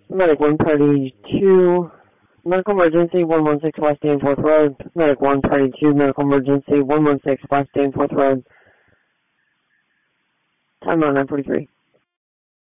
Medic 1, Party 2, Medical Emergency 116 West Danforth Road. Medic 1, Party 2, Medical Emergency 116 West Danforth Road. Time on 9:43.